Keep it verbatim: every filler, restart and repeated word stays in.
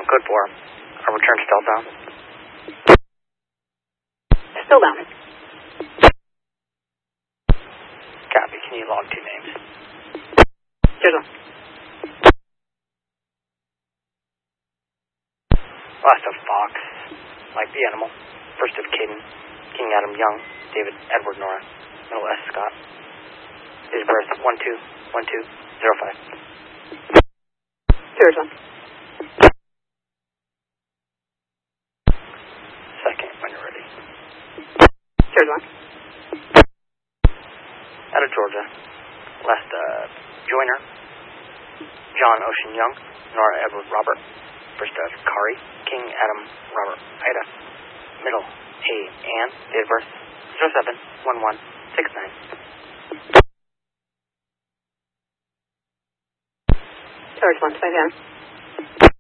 Good for. I'll return still down. Still down. Copy. Can you log two names? There's one. Last of Fox, like the animal. First of Caden, King Adam Young, David Edward Nora, middle S Scott. His birth one two one two zero five. There's one. Second, when you're ready. There's one. Out of Georgia. Last uh, Joyner, John Ocean Young, Nora Edward Robert. First of Kari, King Adam Robert Ida. Middle A Ann, date of birth zero seven one one six nine. There's one. Five down.